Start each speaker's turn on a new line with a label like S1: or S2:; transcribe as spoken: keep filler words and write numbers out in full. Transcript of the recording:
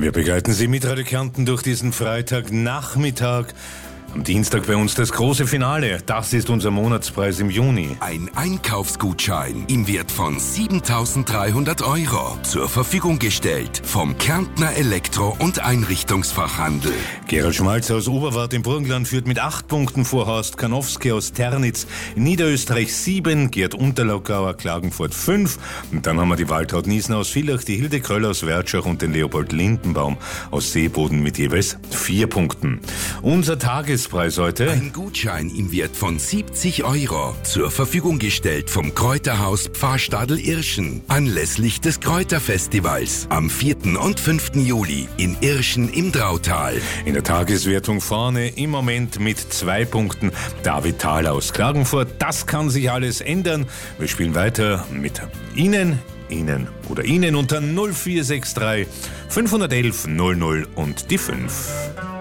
S1: Wir begleiten Sie mit Radio Kärnten durch diesen Freitagnachmittag. Am Dienstag bei uns das große Finale. Das ist unser Monatspreis im Juni.
S2: Ein Einkaufsgutschein im Wert von siebentausenddreihundert Euro zur Verfügung gestellt vom Kärntner Elektro- und Einrichtungsfachhandel.
S1: Gerald Schmalz aus Oberwart im Burgenland führt mit acht Punkten vor Horst Kanowski aus Ternitz. In Niederösterreich sieben, Gerd Unterlaugauer Klagenfurt fünf. Und dann haben wir die Waltraud Niesen aus Villach, die Hilde Kröll aus Wertschach und den Leopold Lindenbaum aus Seeboden mit jeweils vier Punkten. Unser Tages Preis heute.
S2: Ein Gutschein im Wert von siebzig Euro zur Verfügung gestellt vom Kräuterhaus Pfarrstadel Irschen anlässlich des Kräuterfestivals am vierten und fünften Juli in Irschen im Drautal.
S1: In der Tageswertung vorne im Moment mit zwei Punkten David Thaler aus Klagenfurt. Das kann sich alles ändern. Wir spielen weiter mit Ihnen, Ihnen oder Ihnen unter null vier sechs drei fünf eins eins null null und die fünf.